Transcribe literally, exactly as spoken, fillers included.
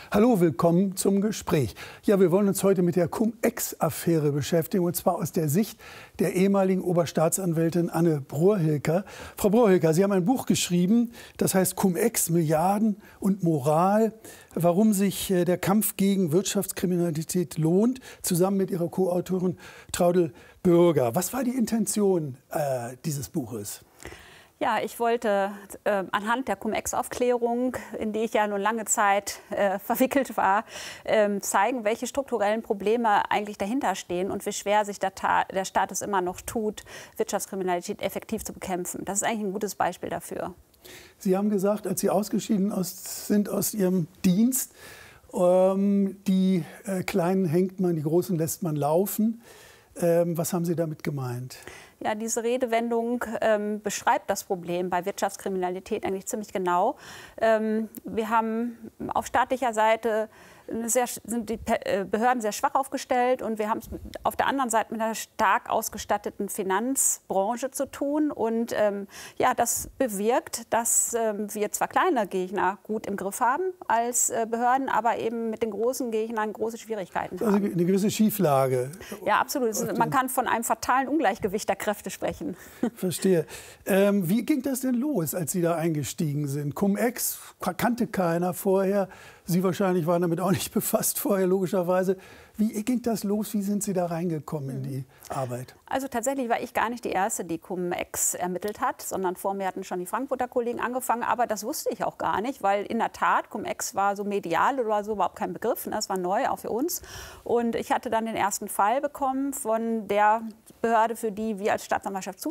Hallo, willkommen zum Gespräch. Ja, wir wollen uns heute mit der Cum-Ex-Affäre beschäftigen, und zwar aus der Sicht der ehemaligen Oberstaatsanwältin Anne Brohrhilker. Frau Brohrhilker, Sie haben ein Buch geschrieben, das heißt Cum-Ex, Milliarden und Moral, warum sich der Kampf gegen Wirtschaftskriminalität lohnt, zusammen mit Ihrer Co-Autorin Traudl Bürger. Was war die Intention äh, dieses Buches? Ja, ich wollte äh, anhand der Cum-Ex-Aufklärung, in die ich ja nun lange Zeit äh, verwickelt war, äh, zeigen, welche strukturellen Probleme eigentlich dahinter stehen und wie schwer sich der, der Staat es immer noch tut, Wirtschaftskriminalität effektiv zu bekämpfen. Das ist eigentlich ein gutes Beispiel dafür. Sie haben gesagt, als Sie ausgeschieden aus, sind aus Ihrem Dienst, ähm, die äh, Kleinen hängt man, die Großen lässt man laufen. Ähm, was haben Sie damit gemeint? Ja, diese Redewendung ähm, beschreibt das Problem bei Wirtschaftskriminalität eigentlich ziemlich genau. Ähm, wir haben auf staatlicher Seite sehr, sind die Behörden sehr schwach aufgestellt, und wir haben es auf der anderen Seite mit einer stark ausgestatteten Finanzbranche zu tun. Und ähm, ja, das bewirkt, dass ähm, wir zwar kleine Gegner gut im Griff haben als äh, Behörden, aber eben mit den großen Gegnern große Schwierigkeiten haben. Also eine gewisse Schieflage. Ja, absolut. Man kann von einem fatalen Ungleichgewicht der Kräfte sprechen. Verstehe. Ähm, wie ging das denn los, als Sie da eingestiegen sind? Cum-Ex kannte keiner vorher. Sie wahrscheinlich waren damit auch nicht befasst vorher, logischerweise. Wie ging das los? Wie sind Sie da reingekommen in die Arbeit? Also tatsächlich war ich gar nicht die Erste, die Cum-Ex ermittelt hat, sondern vor mir hatten schon die Frankfurter Kollegen angefangen. Aber das wusste ich auch gar nicht, weil in der Tat Cum-Ex war so medial oder so überhaupt kein Begriff. Das war neu, auch für uns. Und ich hatte dann den ersten Fall bekommen von der Behörde, für die wir als Staatsanwaltschaft